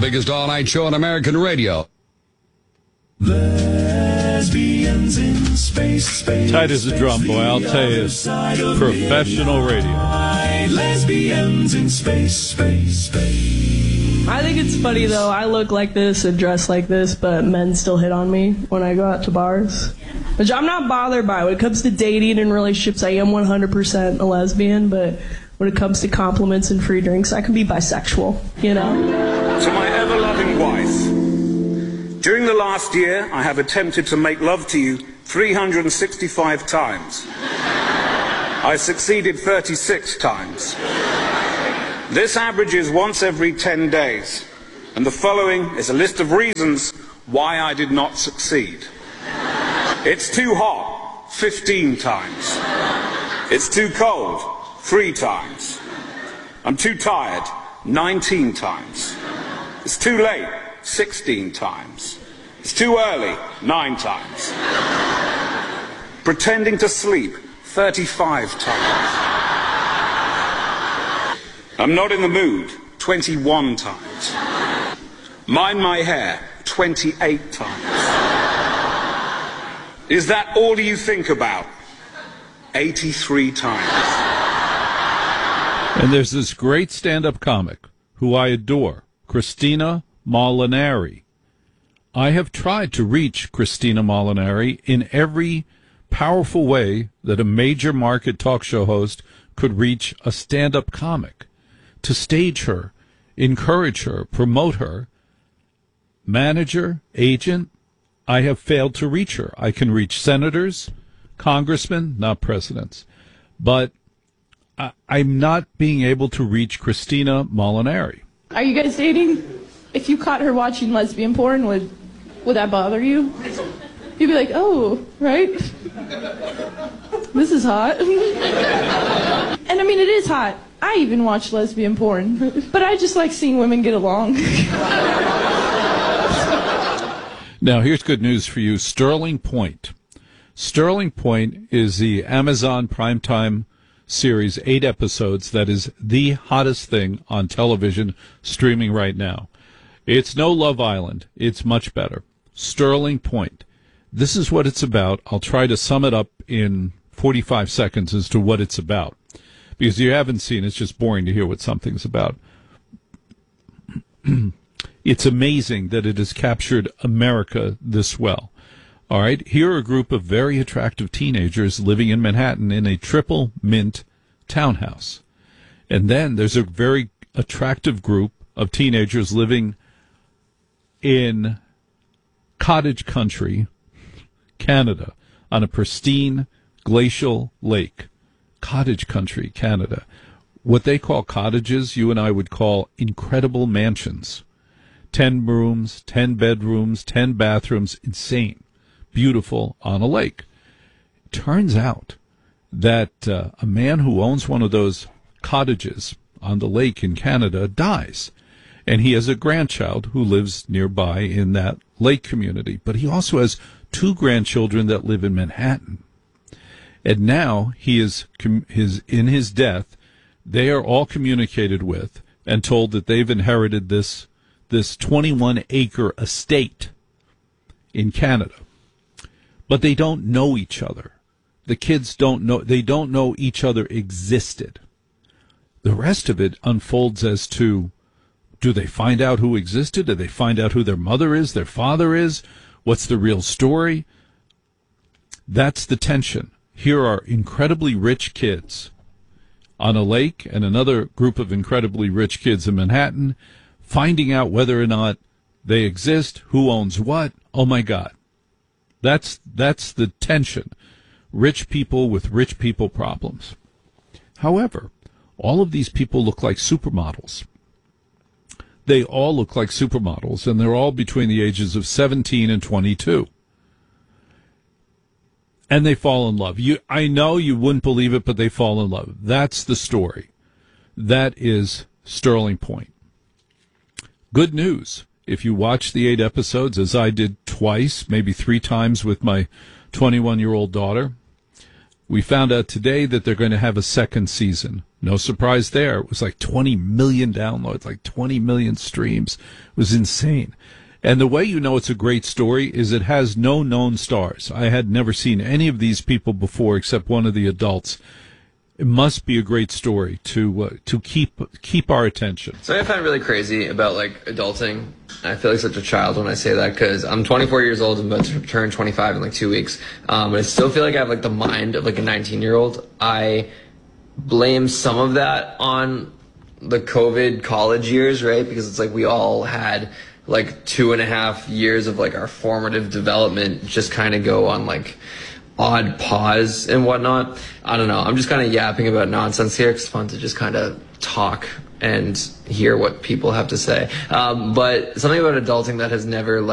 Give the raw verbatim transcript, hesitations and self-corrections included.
biggest all-night show on American radio. Lesbians in space, space. Tight as a drum, boy, I'll tell you. Professional radio. Lesbians in space, space, space. I think it's funny, though. I look like this and dress like this, but men still hit on me when I go out to bars. Which I'm not bothered by. When it comes to dating and relationships, I am one hundred percent a lesbian, but when it comes to compliments and free drinks, I can be bisexual, you know? To my ever-loving wife, during the last year, I have attempted to make love to you three hundred sixty-five times. I succeeded thirty-six times. This averages once every ten days, and the following is a list of reasons why I did not succeed. It's too hot, fifteen times. It's too cold, three times. I'm too tired, nineteen times. It's too late, sixteen times. It's too early, nine times. Pretending to sleep, thirty-five times. I'm not in the mood, twenty-one times. Mind my hair, twenty-eight times. Is that all you think about? eighty-three times. And there's this great stand-up comic who I adore, Christina Molinari. I have tried to reach Christina Molinari in every powerful way that a major market talk show host could reach a stand-up comic. To stage her, encourage her, promote her. Manager, agent, I have failed to reach her. I can reach senators, congressmen, not presidents. But I, I'm not being able to reach Christina Molinari. Are you guys dating? If you caught her watching lesbian porn, would would that bother you? You'd be like, oh, right? This is hot. And I mean, it is hot. I even watch lesbian porn. But I just like seeing women get along. Now, here's good news for you. Sterling Point. Sterling Point is the Amazon primetime series, eight episodes, that is the hottest thing on television streaming right now. It's no Love Island. It's much better. Sterling Point. This is what it's about. I'll try to sum it up in forty-five seconds as to what it's about. Because you haven't seen it, it's just boring to hear what something's about. It's amazing that it has captured America this well. All right, here are a group of very attractive teenagers living in Manhattan in a triple mint townhouse. And then there's a very attractive group of teenagers living in cottage country, Canada, on a pristine glacial lake. Cottage country, Canada. What they call cottages, you and I would call incredible mansions. Ten rooms, ten bedrooms, ten bathrooms, insane. Beautiful, on a lake. Turns out that uh, a man who owns one of those cottages on the lake in Canada dies. And he has a grandchild who lives nearby in that lake community. But he also has two grandchildren that live in Manhattan. And now he is his in his death, they are all communicated with and told that they've inherited this this twenty-one acre estate in Canada. But they don't know each other. The kids don't know, they don't know each other existed. The rest of it unfolds as to, do they find out who existed? Do they find out who their mother is, their father is? What's the real story? That's the tension. Here are incredibly rich kids on a lake and another group of incredibly rich kids in Manhattan finding out whether or not they exist, who owns what. Oh, my God. That's that's the tension. Rich people with rich people problems. However, all of these people look like supermodels. They all look like supermodels, and they're all between the ages of seventeen and twenty-two. And they fall in love. You, I know you wouldn't believe it, but they fall in love. That's the story. That is Sterling Point. Good news. If you watch the eight episodes, as I did twice, maybe three times with my twenty-one-year-old daughter, We found out today that they're going to have a second season. No surprise there. It was like twenty million downloads, like twenty million streams. It was insane. And the way you know it's a great story is it has no known stars. I had never seen any of these people before except one of the adults. It must be a great story to uh, to keep keep our attention. So I find really crazy about like adulting. I feel like such a child when I say that because I'm twenty-four years old and about to turn twenty-five in like two weeks. Um, but I still feel like I have like the mind of like a nineteen-year-old. I blame some of that on the COVID college years, right? Because it's like we all had like two and a half years of like our formative development just kind of go on like odd pause and whatnot. I don't know. I'm just kind of yapping about nonsense here 'cause it's fun to just kind of talk and hear what people have to say. Um, but something about adulting that has never like